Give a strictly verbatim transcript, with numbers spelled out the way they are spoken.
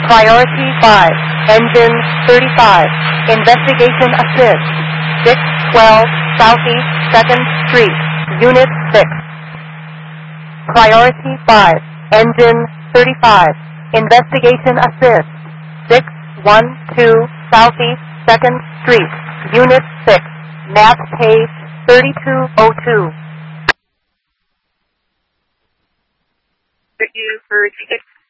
Priority five, Engine thirty-five, Investigation Assist, six twelve Southeast second Street, Unit six. Priority five, Engine thirty-five, Investigation Assist, six one two Southeast second Street, Unit six, map page thirty-two oh two. You for